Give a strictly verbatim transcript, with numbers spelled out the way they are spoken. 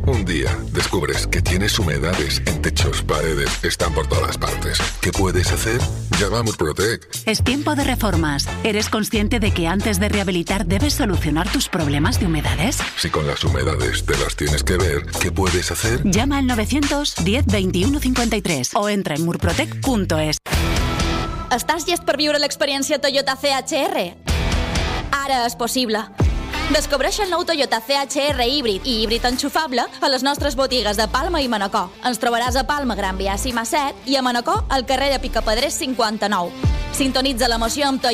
Un día descubres que tienes humedades en techos, paredes, están por todas partes. ¿Qué puedes hacer? Llama a Murprotec. Es tiempo de reformas. ¿Eres consciente de que antes de rehabilitar debes solucionar tus problemas de humedades? Si con las humedades te las tienes que ver, ¿qué puedes hacer? Llama al novecientos diez veintiuno cincuenta y tres o entra en murprotec punto es. Estàs llest per viure l'experiència Toyota C H R? Ara és possible. Descobreix el nou Toyota C H R híbrid i híbrid enxufable a les nostres botigues de Palma i Manacor. Ens trobaràs a Palma, Gran Via Cima set i a Manacor al carrer de Picapedrers cinquanta-nou. Sintonitza l'emoció amb Toyota